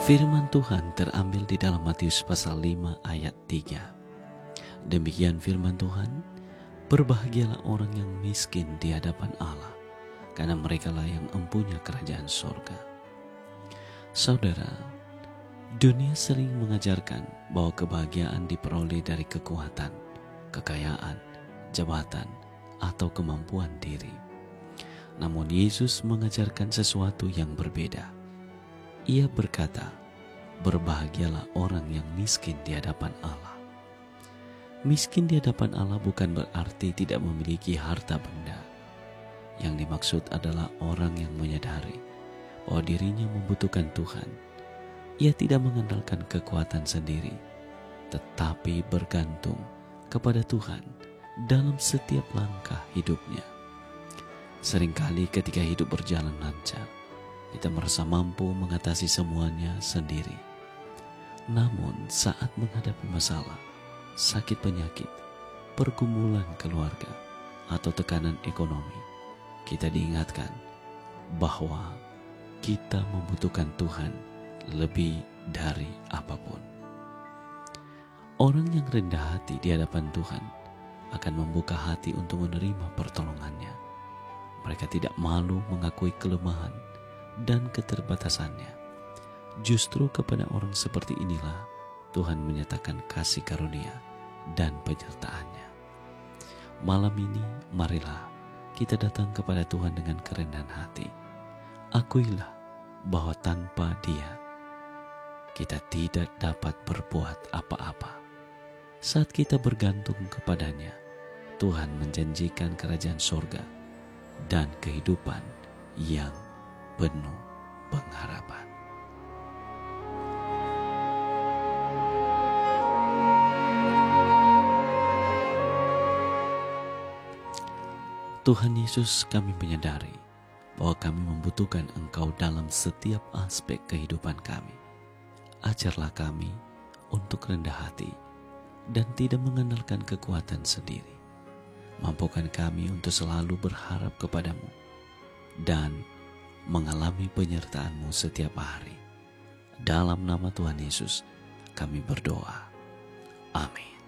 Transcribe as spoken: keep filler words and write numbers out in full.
Firman Tuhan terambil di dalam Matius pasal lima ayat tiga. Demikian firman Tuhan, berbahagialah orang yang miskin di hadapan Allah, karena merekalah yang empunya kerajaan sorga. Saudara, dunia sering mengajarkan bahwa kebahagiaan diperoleh dari kekuatan, kekayaan, jabatan, atau kemampuan diri. Namun Yesus mengajarkan sesuatu yang berbeda. Ia berkata, berbahagialah orang yang miskin di hadapan Allah. Miskin di hadapan Allah bukan berarti tidak memiliki harta benda. Yang dimaksud adalah orang yang menyadari bahwa dirinya membutuhkan Tuhan. Ia tidak mengandalkan kekuatan sendiri, tetapi bergantung kepada Tuhan dalam setiap langkah hidupnya. Seringkali ketika hidup berjalan lancar, kita merasa mampu mengatasi semuanya sendiri. Namun saat menghadapi masalah, sakit penyakit, pergumulan keluarga, atau tekanan ekonomi, kita diingatkan bahwa kita membutuhkan Tuhan lebih dari apapun. Orang yang rendah hati di hadapan Tuhan akan membuka hati untuk menerima pertolongannya. Mereka tidak malu mengakui kelemahan dan keterbatasannya. Justru kepada orang seperti inilah Tuhan menyatakan kasih karunia dan penyertaannya. Malam ini marilah kita datang kepada Tuhan dengan kerendahan hati. Akuilah bahwa tanpa Dia kita tidak dapat berbuat apa-apa. Saat kita bergantung kepadanya, Tuhan menjanjikan kerajaan sorga dan kehidupan yang penuh pengharapan. Tuhan Yesus, kami menyadari bahwa kami membutuhkan Engkau dalam setiap aspek kehidupan kami. Ajarlah kami untuk rendah hati dan tidak mengandalkan kekuatan sendiri. Mampukan kami untuk selalu berharap kepadamu dan mengalami penyertaan-Mu setiap hari. Dalam nama Tuhan Yesus kami berdoa. Amin.